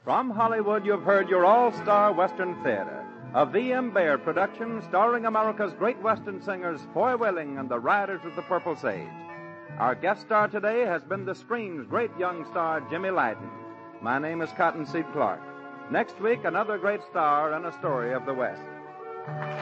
From Hollywood, you've heard your all-star Western theater, a V.M. Baird production starring America's great Western singers Foy Willing and the Riders of the Purple Sage. Our guest star today has been the screen's great young star, Jimmy Lyden. My name is Cottonseed Clark. Next week, another great star and a story of the West.